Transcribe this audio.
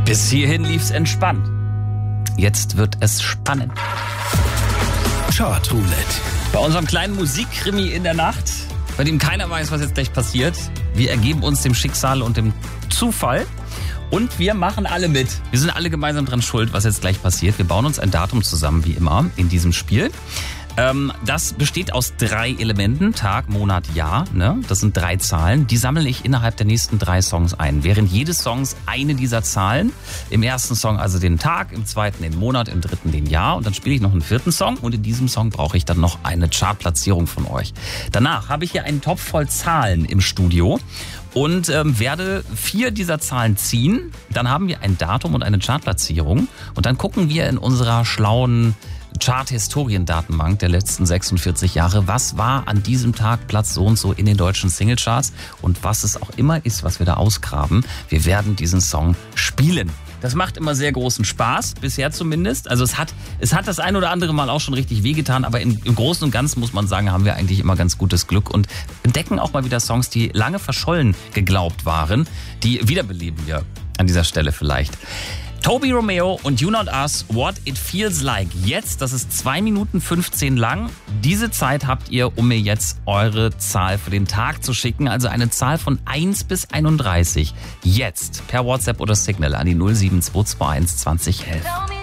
Bis hierhin lief's entspannt. Jetzt wird es spannend. Chartroulette. Bei unserem kleinen Musikkrimi in der Nacht, bei dem keiner weiß, was jetzt gleich passiert. Wir ergeben uns dem Schicksal und dem Zufall. Und wir machen alle mit. Wir sind alle gemeinsam dran schuld, was jetzt gleich passiert. Wir bauen uns ein Datum zusammen, wie immer, in diesem Spiel. Das besteht aus 3 Elementen, Tag, Monat, Jahr. Ne? Das sind 3 Zahlen. Die sammle ich innerhalb der nächsten 3 Songs ein. Während jedes Songs eine dieser Zahlen. Im ersten Song also den Tag, im zweiten den Monat, im dritten den Jahr. Und dann spiele ich noch einen 4. Song. Und in diesem Song brauche ich dann noch eine Chartplatzierung von euch. Danach habe ich hier einen Topf voll Zahlen im Studio. Und werde 4 dieser Zahlen ziehen. Dann haben wir ein Datum und eine Chartplatzierung. Und dann gucken wir in unserer schlauen Chart-Historiendatenbank der letzten 46 Jahre. Was war an diesem Tag Platz so und so in den deutschen Singlecharts? Und was es auch immer ist, was wir da ausgraben. Wir werden diesen Song spielen. Das macht immer sehr großen Spaß, bisher zumindest. Also es hat das ein oder andere Mal auch schon richtig wehgetan, aber im Großen und Ganzen muss man sagen, haben wir eigentlich immer ganz gutes Glück und entdecken auch mal wieder Songs, die lange verschollen geglaubt waren. Die wiederbeleben wir an dieser Stelle vielleicht. Toby Romeo und You Not Us, What It Feels Like. Jetzt, das ist 2 Minuten 15 lang. Diese Zeit habt ihr, um mir jetzt eure Zahl für den Tag zu schicken. Also eine Zahl von 1 bis 31. Jetzt per WhatsApp oder Signal an die 07221 20 11.